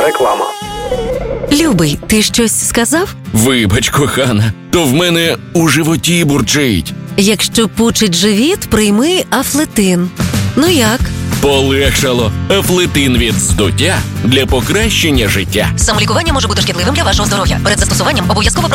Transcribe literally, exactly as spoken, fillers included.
Реклама. Любий, ти щось сказав? Вибач, кохана, то в мене у животі бурчить. Якщо пучить живіт, прийми Афлетин. Ну як? Полегшало. Афлетин від здуття для покращення життя. Самолікування може бути шкідливим для вашого здоров'я. Перед застосуванням обов'язково